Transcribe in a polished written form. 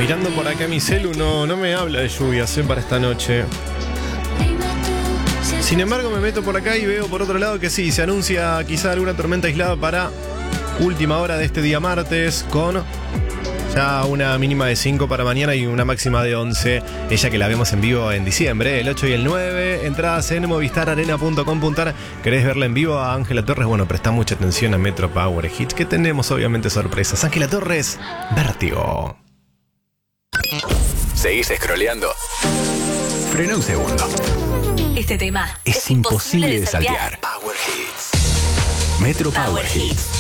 Mirando por acá mi celu, no me habla de lluvias para esta noche. Sin embargo, me meto por acá y veo por otro lado que sí, se anuncia quizá alguna tormenta aislada para última hora de este día martes, con ya una mínima de 5 para mañana y una máxima de 11. Ella que la vemos en vivo en diciembre, el 8 y el 9. Entradas en movistararena.com.ar. ¿Querés verla en vivo a Ángela Torres? Bueno, presta mucha atención a Metro Power Hits, que tenemos obviamente sorpresas. Ángela Torres, Vértigo. ¿Seguís scrolleando? Frena un segundo. Este tema Es imposible de saltear. Power Hits. Metro Power Hits.